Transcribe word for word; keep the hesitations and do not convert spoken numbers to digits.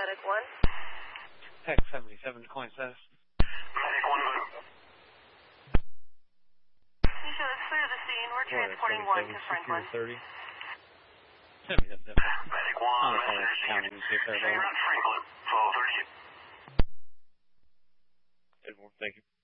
Medic one. Tech seventy-seven, decline status. Medic one, good. You show us clear the scene. We're transporting one to Franklin. thirty. seventy-seven. Medic one, message county to see if they're available. Franklin, twelve thirty. Thank you.